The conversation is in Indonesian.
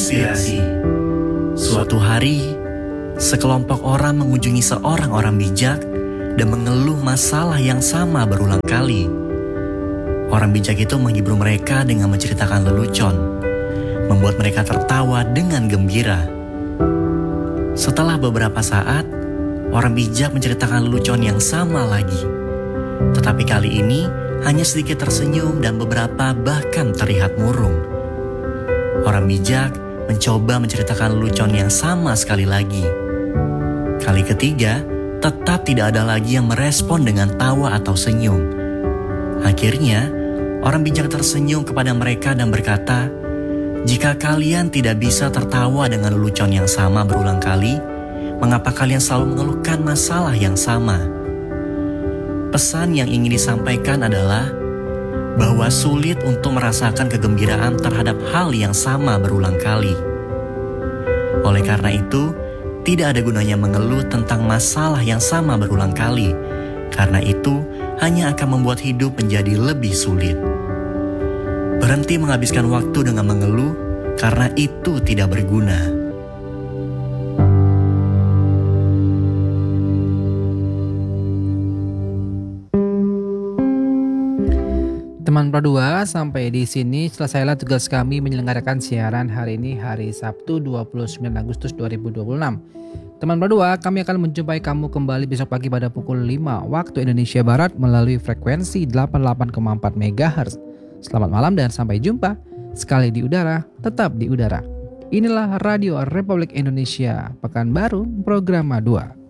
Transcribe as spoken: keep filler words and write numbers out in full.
Inspirasi. Suatu hari, sekelompok orang mengunjungi seorang orang bijak dan mengeluh masalah yang sama berulang kali. Orang bijak itu menghibur mereka dengan menceritakan lelucon, membuat mereka tertawa dengan gembira. Setelah beberapa saat, orang bijak menceritakan lelucon yang sama lagi. Tetapi kali ini hanya sedikit tersenyum dan beberapa bahkan terlihat murung. Orang bijak mencoba menceritakan lelucon yang sama sekali lagi. Kali ketiga, tetap tidak ada lagi yang merespon dengan tawa atau senyum. Akhirnya, orang bijak tersenyum kepada mereka dan berkata, "Jika kalian tidak bisa tertawa dengan lelucon yang sama berulang kali, mengapa kalian selalu mengeluhkan masalah yang sama?" Pesan yang ingin disampaikan adalah bahwa sulit untuk merasakan kegembiraan terhadap hal yang sama berulang kali. Oleh karena itu, tidak ada gunanya mengeluh tentang masalah yang sama berulang kali, karena itu hanya akan membuat hidup menjadi lebih sulit. Berhenti menghabiskan waktu dengan mengeluh, karena itu tidak berguna. Teman Pro dua, sampai di sini selesailah tugas kami menyelenggarakan siaran hari ini, hari Sabtu dua puluh sembilan Agustus dua ribu dua puluh enam. Teman Pro dua, kami akan menjumpai kamu kembali besok pagi pada pukul lima waktu Indonesia Barat melalui frekuensi delapan puluh delapan koma empat megahertz. Selamat malam dan sampai jumpa. Sekali di udara, tetap di udara. Inilah Radio Republik Indonesia, Pekanbaru, Programa dua.